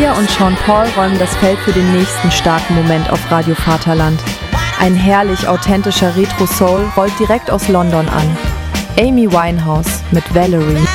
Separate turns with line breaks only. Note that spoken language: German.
Sia und Sean Paul räumen das Feld für den nächsten starken Moment auf Radio Vaterland. Ein herrlich authentischer Retro-Soul rollt direkt aus London an. Amy Winehouse mit Valerie.